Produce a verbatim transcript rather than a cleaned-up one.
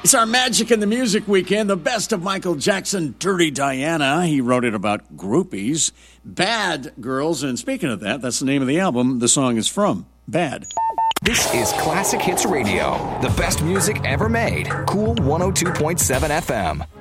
It's our Magic in the Music weekend, the best of Michael Jackson, Dirty Diana. He wrote it about groupies, Bad Girls, and speaking of that, that's the name of the album the song is from, Bad. This is Classic Hits Radio, the best music ever made. Cool one oh two point seven F M.